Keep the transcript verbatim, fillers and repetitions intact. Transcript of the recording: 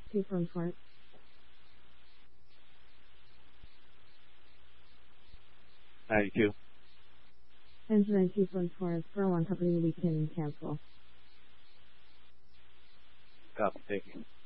two from four. ninety-two. Engine ninety-two from four. For one company, we can cancel. Copy, thank you.